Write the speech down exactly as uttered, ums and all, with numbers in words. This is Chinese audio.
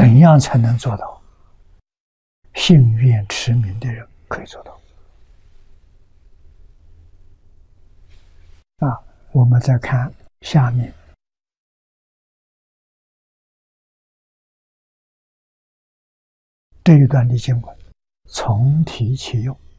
怎样才能做到？信愿持名的人可以做到。啊，我们再看下面这一段的经文，从题起用。